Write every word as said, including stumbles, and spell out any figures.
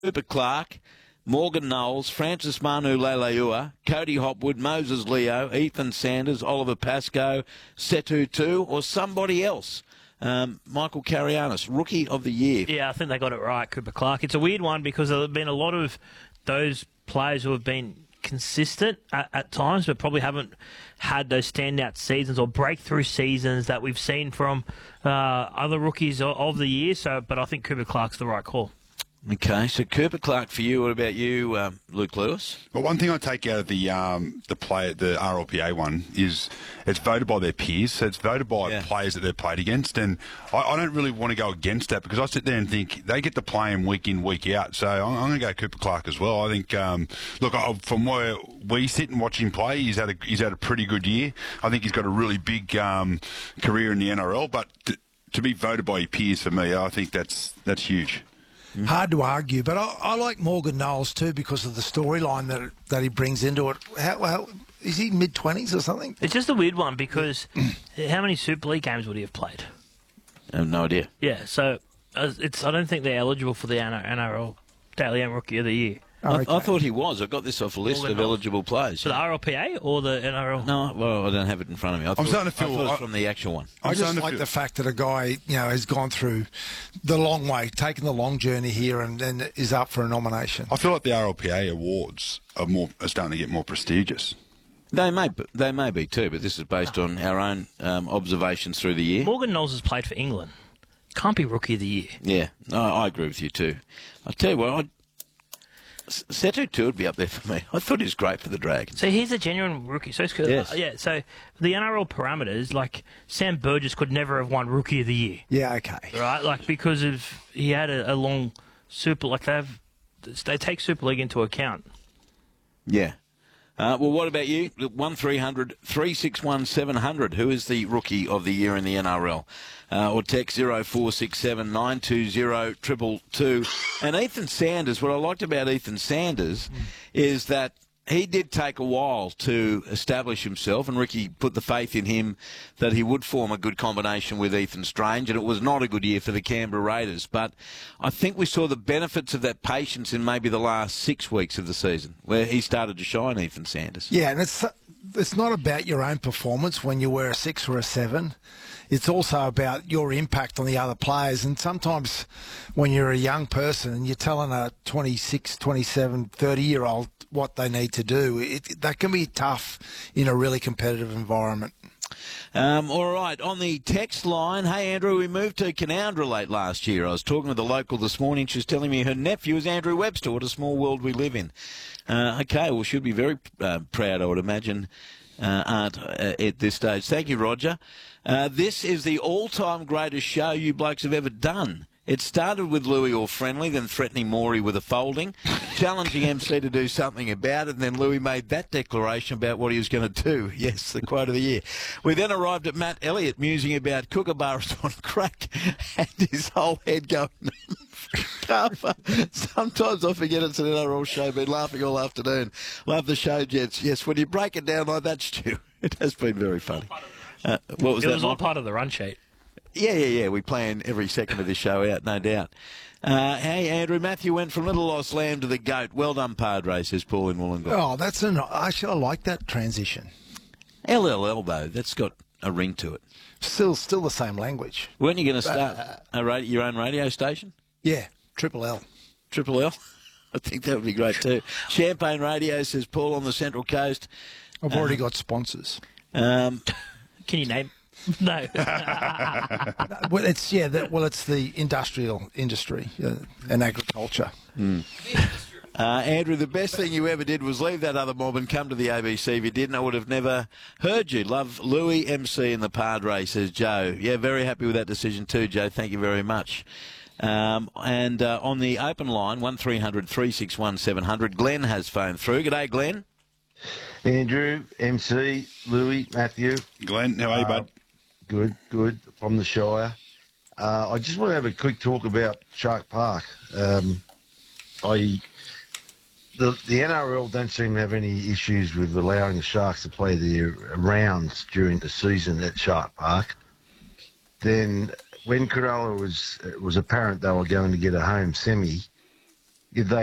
Cooper Clark, Morgan Knowles, Francis Manu Leilua, Cody Hopwood, Moses Leo, Ethan Sanders, Oliver Pascoe, Setu Tu, or somebody else? Um, Michael Carianis, Rookie of the Year. Yeah, I think they got it right, Cooper Clark. It's a weird one because there have been a lot of those players who have been consistent at, at times, but probably haven't had those standout seasons or breakthrough seasons that we've seen from uh, other rookies of, of the year. So, but I think Cooper Clark's the right call. Okay, so Cooper Clark for you. What about you, um, Luke Lewis? Well, one thing I take out of the um, the play the R L P A one is it's voted by their peers, so it's voted by Yeah. players that they've played against, and I, I don't really want to go against that because I sit there and think they get to play him week in, week out. So I'm, I'm going to go Cooper Clark as well. I think, um, look, I, from where we sit and watch him play, he's had a he's had a pretty good year. I think he's got a really big um, career in the N R L, but to, to be voted by your peers for me, I think that's that's huge. Mm. Hard to argue, but I, I like Morgan Knowles too because of the storyline that that he brings into it. How, how is he mid twenties or something? It's just a weird one because how many Super League games would he have played? I have no idea. Yeah, so uh, it's. I don't think they're eligible for the N R L Daily M Rookie of the Year. Oh, I, okay. I thought he was. I got this off a list Morgan of Knowles. eligible players. For the R L P A or the N R L? No, well, I don't have it in front of me. I thought, starting to feel- I thought it was I- from the actual one. I I'm just starting to like feel- the fact that a guy, you know, has gone through the long way, taken the long journey here, and then is up for a nomination. I feel like the R L P A awards are more are starting to get more prestigious. They may, be- they may be too, but this is based on our own um, observations through the year. Morgan Knowles has played for England. Can't be Rookie of the Year. Yeah, no, I agree with you too. I tell you what, I'd, Setu Tu would be up there for me. I thought he was great for the Dragons. So he's a genuine rookie. So it's good. Yes. Uh, yeah. So the N R L parameters, like Sam Burgess could never have won Rookie of the Year, Yeah, okay. right? Like because of he had a, a long super. Like they have, they take Super League into account. Yeah. Uh, well, what about you? one three hundred three six one seven hundred. Who is the Rookie of the Year in the N R L? Uh, or text zero four six seven nine two zero two two two. And Ethan Sanders, what I liked about Ethan Sanders mm. is that he did take a while to establish himself, and Ricky put the faith in him that he would form a good combination with Ethan Strange, and it was not a good year for the Canberra Raiders. But I think we saw the benefits of that patience in maybe the last six weeks of the season, where he started to shine, Ethan Sanders. Yeah, and it's it's not about your own performance when you wear a six or a seven. It's also about your impact on the other players. And sometimes when you're a young person and you're telling a twenty-six, twenty-seven, thirty-year-old what they need to do, it, that can be tough in a really competitive environment. Um, all right, on the text line, hey, Andrew, we moved to Canowindra late last year. I was talking with a local this morning. She was telling me her nephew is Andrew Webster. What a small world we live in. Uh, okay, well, she'll be very uh, proud, I would imagine, uh, Aunt, uh, at this stage. Thank you, Roger. Uh, this is the all-time greatest show you blokes have ever done. It started with Louis All Friendly, then threatening Maury with a folding, challenging M C to do something about it, and then Louis made that declaration about what he was going to do. Yes, the quote of the year. We then arrived at Matt Elliott musing about kookaburras on crack and his whole head going cover. Sometimes I forget it's an N R L show. Been laughing all afternoon. Love the show, gents. Yes, when you break it down like that, Stu, it has been very funny. Uh, what was It that? was all Michael? part of the run sheet. Yeah, yeah, yeah. We plan every second of this show out, no doubt. Uh, hey, Andrew, Matthew went from Little Lost Lamb to the GOAT. Well done, Padre, says Paul in Wollongong. Oh, that's an. Actually, I like that transition. L L L, though, that's got a ring to it. Still, still the same language. Weren't you going to start a radio, your own radio station? Yeah, Triple L. Triple L? I think that would be great too. Champagne Radio, says Paul on the Central Coast. I've already got sponsors. Um, Can you name? No. Well, it's yeah. That, well, it's the industrial industry uh, and agriculture. Mm. Uh, Andrew, the best thing you ever did was leave that other mob and come to the A B C. If you didn't, I would have never heard you. Love Louis, M C and the Padre, says Joe. Yeah, very happy with that decision too, Joe. Thank you very much. Um, and uh, on the open line, one three hundred three six one seven hundred, Glenn has phoned through. G'day, Glenn. Andrew, M C, Louis, Matthew. Glenn, how are you, Uh, bud? Good, good, from the Shire. Uh, I just want to have a quick talk about Shark Park. Um, I the the N R L don't seem to have any issues with allowing the Sharks to play their rounds during the season at Shark Park. Then, when Cronulla was it was apparent they were going to get a home semi, if they